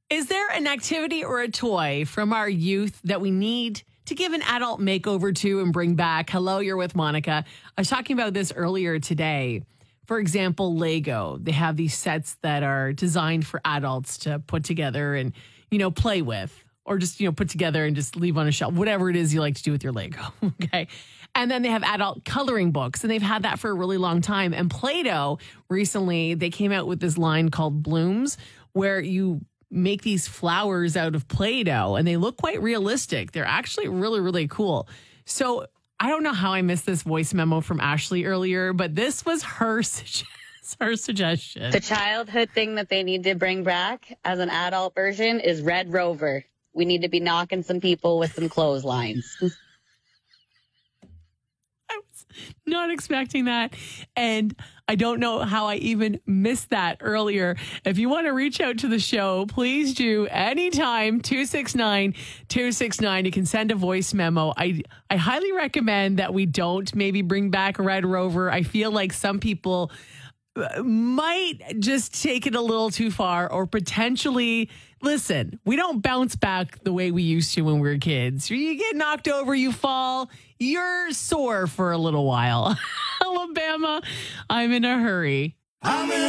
Is there an activity or a toy from our youth that we need to give an adult makeover to and bring back? Hello, you're with Monica. I was talking about this earlier today. For example, Lego. They have these sets that are designed for adults to put together and, play with, or just, put together and just leave on a shelf, whatever it is you like to do with your Lego. Okay. And then they have adult coloring books, and they've had that for a really long time. And Play-Doh, recently, they came out with this line called Blooms, where you make these flowers out of Play-Doh, and they look quite realistic. They're actually really, really cool. So I don't know how I missed this voice memo from Ashley earlier, but this was her suggestion. The childhood thing that they need to bring back as an adult version is Red Rover. We need to be knocking some people with some clotheslines. Not expecting that. And I don't know how I even missed that earlier. If you want to reach out to the show, please do anytime. 269-269. You can send a voice memo. I highly recommend that we don't maybe bring back a Red Rover. I feel like some people might just take it a little too far, or potentially, listen, we don't bounce back the way we used to when we were kids. You get knocked over, you fall, you're sore for a little while. Alabama, I'm in a hurry.